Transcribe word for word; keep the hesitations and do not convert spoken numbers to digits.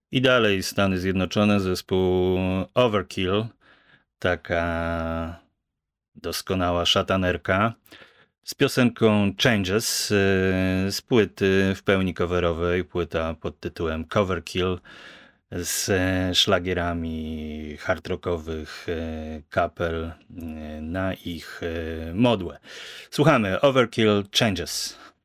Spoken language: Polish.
I dalej Stany Zjednoczone, zespół Overkill, taka doskonała szatanerka, z piosenką Changes, yy, z płyty w pełni coverowej, płyta pod tytułem Coverkill, z e, szlagierami hard rockowych e, kapel e, na ich e, modłę. Słuchamy Overkill Changes.